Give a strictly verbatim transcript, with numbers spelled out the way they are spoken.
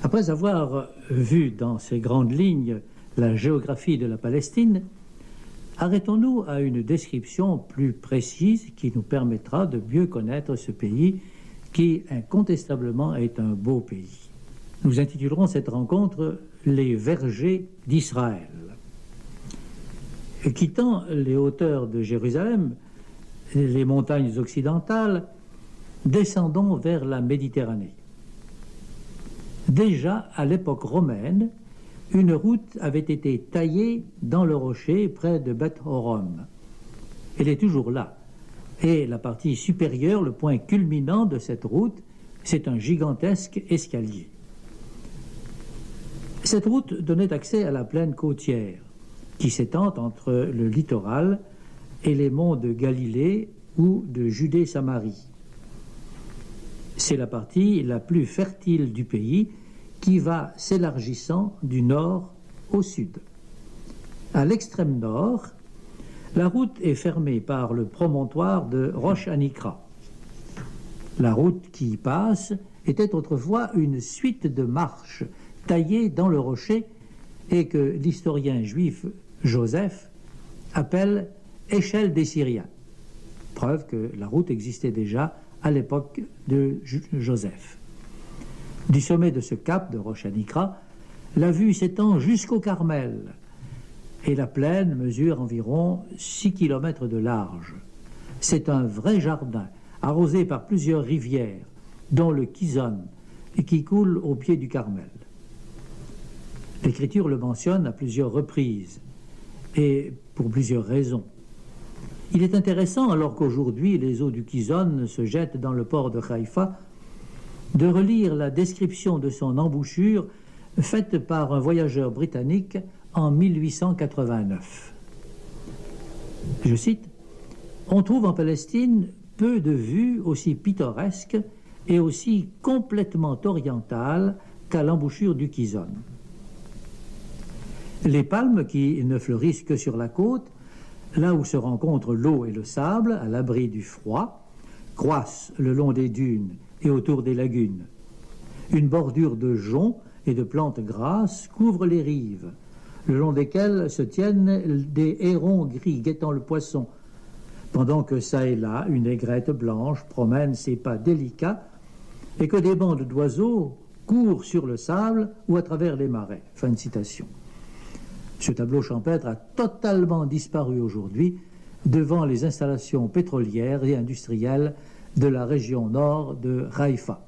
Après avoir vu dans ces grandes lignes la géographie de la Palestine, arrêtons-nous à une description plus précise qui nous permettra de mieux connaître ce pays qui, incontestablement, est un beau pays. Nous intitulerons cette rencontre « Les vergers d'Israël ». Quittant les hauteurs de Jérusalem, les montagnes occidentales, descendons vers la Méditerranée. Déjà, à l'époque romaine, une route avait été taillée dans le rocher près de Beth Horon. Elle est toujours là. Et la partie supérieure, le point culminant de cette route, c'est un gigantesque escalier. Cette route donnait accès à la plaine côtière, qui s'étend entre le littoral et les monts de Galilée ou de Judée-Samarie. C'est la partie la plus fertile du pays qui va s'élargissant du nord au sud. À l'extrême nord, la route est fermée par le promontoire de Rosh Hanikra. La route qui y passe était autrefois une suite de marches taillées dans le rocher et que l'historien juif Joseph appelle échelle des Syriens. Preuve que la route existait déjà à l'époque de Joseph. Du sommet de ce cap de Rosh Hanikra, la vue s'étend jusqu'au Carmel et la plaine mesure environ six kilomètres de large. C'est un vrai jardin arrosé par plusieurs rivières, dont le Kizon, et qui coule au pied du Carmel. L'Écriture le mentionne à plusieurs reprises et pour plusieurs raisons. Il est intéressant, alors qu'aujourd'hui les eaux du Kizon se jettent dans le port de Haïfa, de relire la description de son embouchure faite par un voyageur britannique en mille huit cent quatre-vingt-neuf. Je cite, « On trouve en Palestine peu de vues aussi pittoresques et aussi complètement orientales qu'à l'embouchure du Kizon. Les palmes qui ne fleurissent que sur la côte, là où se rencontrent l'eau et le sable, à l'abri du froid, croissent le long des dunes et autour des lagunes. Une bordure de joncs et de plantes grasses couvre les rives, le long desquelles se tiennent des hérons gris guettant le poisson, pendant que çà et là, une aigrette blanche promène ses pas délicats et que des bandes d'oiseaux courent sur le sable ou à travers les marais. » Fin de citation. Ce tableau champêtre a totalement disparu aujourd'hui devant les installations pétrolières et industrielles de la région nord de Haïfa.